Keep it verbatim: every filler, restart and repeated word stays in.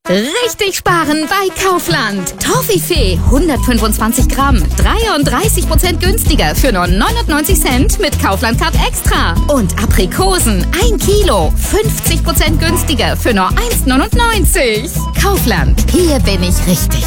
Richtig sparen bei Kaufland. Toffifee hundertfünfundzwanzig Gramm, dreiunddreißig Prozent günstiger für nur neunundneunzig Cent mit Kaufland Card Extra. Und Aprikosen ein Kilo, fünfzig Prozent günstiger für nur eins neunundneunzig. Kaufland, hier bin ich richtig.